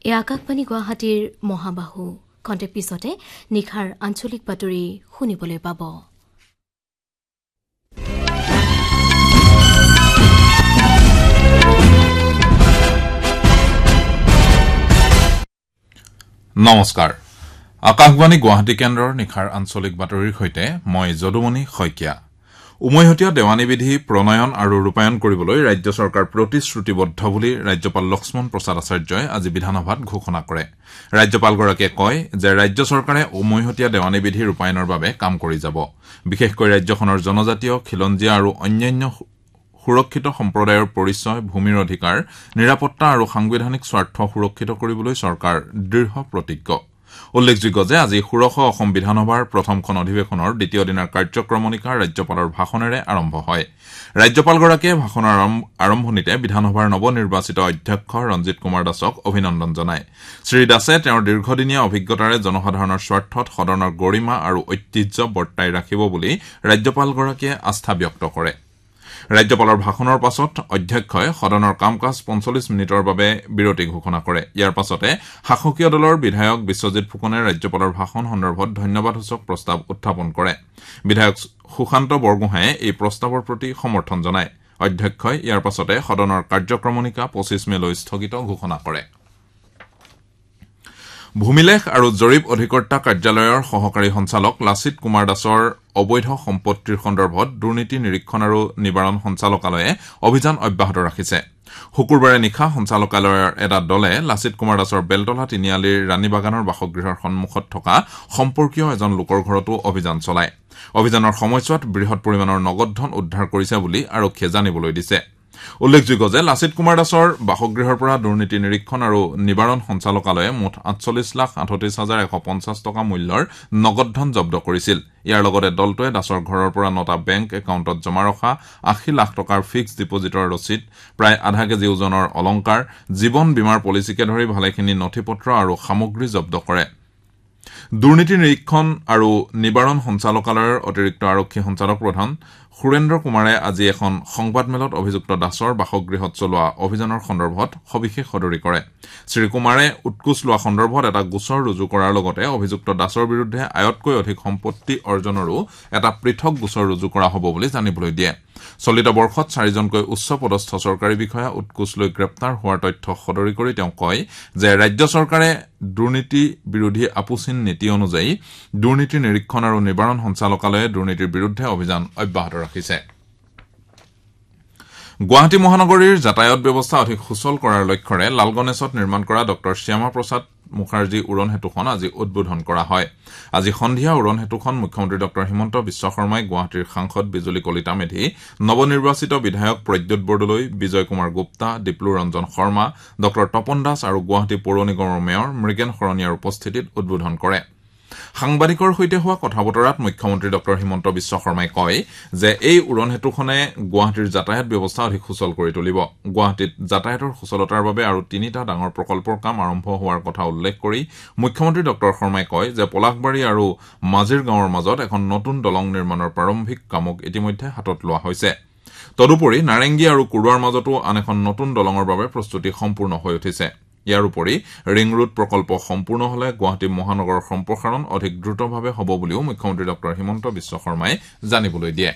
এই আকাশবাণী গুৱাহাটীৰ মহাবাহু খন্তে পিছতে নিখাৰ আঞ্চলিক বাতৰি শুনিবলৈ পাব। নমস্কাৰ। আকাশবাণী গুৱাহাটী কেন্দ্ৰৰ নিখাৰ আঞ্চলিক বাতৰিৰ সৈতে মই যদুমণি শইকীয়া। উমৈহতীয়া দেৱানী বিধি প্ৰণয়ন আৰু ৰূপায়ণ কৰিবলৈ ৰাজ্য চৰকাৰ প্ৰতিশ্ৰুতিবদ্ধ বুলি ৰাজ্যপাল লক্ষ্মণ প্ৰসাদ আচাৰ্যই আজি বিধানসভাত ঘোষণা কৰে। ৰাজ্যপালগৰাকীয়ে কয় যে ৰাজ্য চৰকাৰে উমৈহতীয়া দেৱানী বিধি ৰূপায়ণৰ বাবে কাম কৰি যাব। বিশেষকৈ ৰাজ্যখনৰ জনজাতীয়, খিলঞ্জীয়া আৰু অন্যান্য সুৰক্ষিত সম্প্ৰদায়ৰ পৰিচয়, ভূমিৰ অধিকাৰ, নিৰাপত্তা আৰু সাংবিধানিক স্বাৰ্থ সুৰক্ষিত কৰিবলৈ চৰকাৰ দৃঢ় প্ৰতিজ্ঞ। উল্লেখযোগ্য যে আজি ষোড়শ অসম বিধানসভাৰ প্ৰথমখন অধিৱেশনৰ দ্বিতীয় দিনাৰ কাৰ্যক্ৰমণিকা ৰাজ্যপালৰ ভাষণেৰে আৰম্ভ হয়। ৰাজ্যপালগৰাকীয়ে ভাষণৰ আৰম্ভণিতে বিধানসভাৰ নৱনিৰ্বাচিত অধ্যক্ষ ৰঞ্জিত কুমাৰ দাসক অভিনন্দন জনায়। শ্ৰীদাসে তেওঁৰ দীৰ্ঘদিনীয়া অভিজ্ঞতাৰে জনসাধাৰণৰ স্বাৰ্থত সদনৰ গৰিমা আৰু ঐতিহ্য বৰ্তাই ৰাখিব বুলি ৰাজ্যপালগৰাকীয়ে আস্থা ব্যক্ত কৰে। ৰাজ্যপালৰ ভাষণৰ পাছত অধ্যক্ষই সদনৰ কাম কাজ ৪৫ মিনিটৰ বাবে বিৰতি ঘোষণা কৰে। ইয়াৰ পাছতে শাসকীয় দলৰ বিধায়ক বিশ্বজিৎ ফুকনে ৰাজ্যপালৰ ভাষণ সন্দৰ্ভত ধন্যবাদসূচক প্ৰস্তাৱ উত্থাপন কৰে। বিধায়ক সুশান্ত বৰগোহাঁয়ে এই প্ৰস্তাৱৰ প্ৰতি সমৰ্থন জনায়। অধ্যক্ষই ইয়াৰ পাছতে সদনৰ কাৰ্যক্ৰমণিকা ২৫ মেলৈ স্থগিত ঘোষণা কৰে। ভূমিলেখ আৰু জৰীপ অধিকৰ্তা কাৰ্যালয়ৰ সহকাৰী সঞ্চালক লাচিত কুমাৰ দাসৰ অবৈধ সম্পত্তিৰ সন্দৰ্ভত দুৰ্নীতি নিৰীক্ষণ আৰু নিবাৰণ সঞ্চালকালয়ে অভিযান অব্যাহত ৰাখিছে। শুকুৰবাৰে নিশা সঞ্চালকালয়ৰ এটা দলে লাচিত কুমাৰ দাসৰ বেলতলা তিনিআলিৰ ৰাণীবাগানৰ বাসগৃহৰ সন্মুখত থকা সম্পৰ্কীয় এজন লোকৰ ঘৰতো অভিযান চলায়। অভিযানৰ সময়ছোৱাত বৃহৎ পৰিমাণৰ নগদ ধন উদ্ধাৰ কৰিছে বুলি আৰক্ষীয়ে জানিবলৈ দিছে। উল্লেখযোগ্য যে লাচিত কুমাৰ দাসৰ বাসগৃহৰ পৰা দুৰ্নীতি নিৰীক্ষণ আৰু নিবাৰণ সঞ্চালকালয়ে মুঠ ৪৮,৩৮,১৫০ টকা মূল্যৰ নগদ ধন জব্দ কৰিছিল। ইয়াৰ লগতে দলটোৱে দাসৰ ঘৰৰ পৰা ৯টা বেংক একাউণ্টত জমা ৰখা ৮০ লাখ টকাৰ ফিক্সড ডিপজিটৰ ৰচিদ, প্ৰায় আধা কেজি ওজনৰ অলংকাৰ, জীৱন বীমাৰ পলিচিকে ধৰি ভালেখিনি নথিপত্ৰ আৰু সামগ্ৰী জব্দ কৰে। দুৰ্নীতি নিৰীক্ষণ আৰু নিবাৰণ সঞ্চালকালয়ৰ অতিৰিক্ত আৰক্ষী সঞ্চালক প্ৰধান সুৰেন্দ্ৰ কুমাৰে আজি এখন সংবাদমেলত অভিযুক্ত দাসৰ বাসগৃহত চলোৱা অভিযানৰ সন্দৰ্ভত সবিশেষ সদৰি কৰে। শ্ৰীকুমাৰে উৎকোচ লোৱা সন্দৰ্ভত এটা গোচৰ ৰুজু কৰাৰ লগতে অভিযুক্ত দাসৰ বিৰুদ্ধে আয়তকৈ অধিক সম্পত্তি অৰ্জনৰো এটা পৃথক গোচৰ ৰুজু কৰা হ'ব বুলি জানিবলৈ দিয়ে। চলিত বৰ্ষত 4জনকৈ উচ্চ পদস্থ চৰকাৰী বিষয়া উৎকোচ লৈ গ্ৰেপ্তাৰ হোৱাৰ তথ্য সদৰি কৰি তেওঁ কয় যে ৰাজ্য চৰকাৰে দুৰ্নীতি বিৰোধী আপোচিন নীতি অনুযায়ী দুৰ্নীতি নিৰীক্ষণ আৰু নিবাৰণ সঞ্চালকালয়ে দুৰ্নীতিৰ বিৰুদ্ধে অভিযান অব্যাহত ৰাখিছে। গুৱাহাটী মহানগৰীৰ যাতায়াত ব্যৱস্থা অধিক সুচল কৰাৰ লক্ষ্যৰে লালগণেশত নিৰ্মাণ কৰা ড শ্যামা প্ৰসাদ মুখাৰ্জী উৰণ সেতুখন আজি উদ্বোধন কৰা হয়। আজি সন্ধিয়া উৰণ সেতুখন মুখ্যমন্ত্ৰী ড হিমন্ত বিশ্ব শৰ্মাই গুৱাহাটীৰ সাংসদ বিজুলী কলিতা মেধি, নৱনিৰ্বাচিত বিধায়ক প্ৰদ্যুৎ বৰদলৈ, বিজয় কুমাৰ গুপ্তা, দীপ্লু ৰঞ্জন শৰ্মা, ড তপন দাস আৰু গুৱাহাটী পৌৰ নিগমৰ মেয়ৰ মৃগেন শৰণীয়াৰ উপস্থিতিত উদ্বোধন কৰে। সাংবাদিকৰ সৈতে হোৱা কথা বতৰাত মুখ্যমন্ত্ৰী ড হিমন্ত বিশ্ব শৰ্মাই কয় যে এই উৰণ সেতুখনে গুৱাহাটীৰ যাতায়াত ব্যৱস্থা অধিক সুচল কৰি তুলিব। গুৱাহাটীত যাতায়াতৰ সুচলতাৰ বাবে আৰু 3টা ডাঙৰ প্ৰকল্পৰ কাম আৰম্ভ হোৱাৰ কথা উল্লেখ কৰি মুখ্যমন্ত্ৰী ড শৰ্মাই কয় যে পলাশবাৰী আৰু মাজিৰ গাঁৱৰ মাজত এখন নতুন দলং নিৰ্মাণৰ প্ৰাৰম্ভিক কামক ইতিমধ্যে হাতত লোৱা হৈছে। তদুপৰি নাৰেংগী আৰু কুৰুৱাৰ মাজতো আন এখন নতুন দলঙৰ বাবে প্ৰস্তুতি সম্পূৰ্ণ হৈ উঠিছে। ইয়াৰ উপৰি ৰিং ৰোড প্ৰকল্প সম্পূৰ্ণ হলে গুৱাহাটী মহানগৰৰ সম্প্ৰসাৰণ অধিক দ্ৰুতভাৱে হ'ব বুলিও মুখ্যমন্ত্ৰী ড হিমন্ত বিশ্ব শৰ্মাই জানিবলৈ দিয়ে।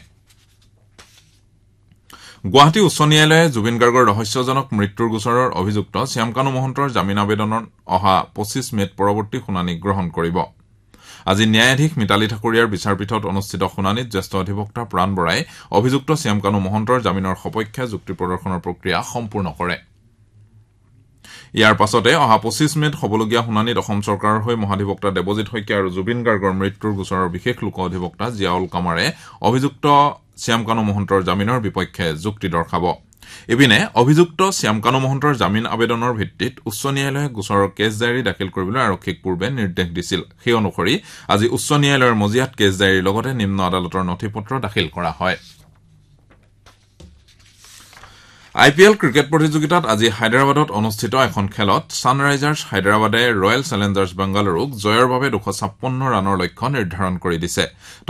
গুৱাহাটী উচ্চ ন্যায়ালয়ে জুবিন গাৰ্গৰ ৰহস্যজনক মৃত্যুৰ গোচৰৰ অভিযুক্ত শ্যামকানু মহন্তৰ জামিন আবেদনৰ অহা ২৫ মেত পৰৱৰ্তী শুনানি গ্ৰহণ কৰিব। আজি ন্যায়াধীশ মিতালী ঠাকুৰীয়াৰ বিচাৰপীঠত অনুষ্ঠিত শুনানিত জ্যেষ্ঠ অধিবক্তা প্ৰাণ বৰাই অভিযুক্ত শ্যামকানু মহন্তৰ জামিনৰ সপক্ষে যুক্তি প্ৰদৰ্শনৰ প্ৰক্ৰিয়া সম্পূৰ্ণ কৰে। ইয়াৰ পাছতে অহা ২৫ মেত হ'বলগীয়া শুনানিত অসম চৰকাৰৰ হৈ মহাধিবক্তা দেৱজিৎ শইকীয়া আৰু জুবিন গাৰ্গৰ মৃত্যুৰ গোচৰৰ বিশেষ লোক অধিবক্তা জিয়াউল কামাৰে অভিযুক্ত শ্যামকানু মহন্তৰ জামিনৰ বিপক্ষে যুক্তি দৰ্শাব। ইপিনে অভিযুক্ত শ্যামকানু মহন্তৰ জামিন আবেদনৰ ভিত্তিত উচ্চ ন্যায়ালয়ে গোচৰৰ কেছ ডায়েৰী দাখিল কৰিবলৈ আৰক্ষীক পূৰ্বে নিৰ্দেশ দিছিল। সেই অনুসৰি আজি উচ্চ ন্যায়ালয়ৰ মজিয়াত কেছ ডায়েৰীৰ লগতে নিম্ন আদালতৰ নথিপত্ৰ দাখিল কৰা হয়। IPL ক্ৰিকেট প্ৰতিযোগিতাত আজি হায়দৰাবাদত অনুষ্ঠিত এখন খেলত ছানৰাইজাৰ্ছ হায়দৰাবাদে ৰয়েল চেলেঞ্জাৰ্ছ বেংগালুৰুক জয়ৰ বাবে ২৫৬ ৰানৰ লক্ষ্য নিৰ্ধাৰণ কৰি দিছে।